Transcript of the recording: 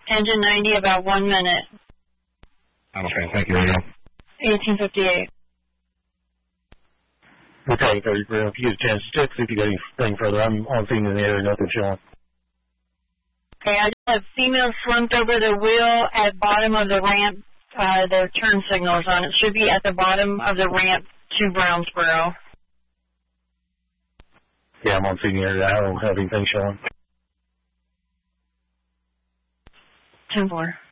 Engine 90, about 1 minute. Okay, thank you, Radio. 1858. Okay, 30, if you get a chance, check see if you got anything further. I'm on scene in the area, nothing showing. Okay, I just have female slumped over the wheel at bottom of the ramp. The turn signal is on. It should be at the bottom of the ramp to Brownsboro. Yeah, I'm on scene in the area. I don't have anything showing. 10-4.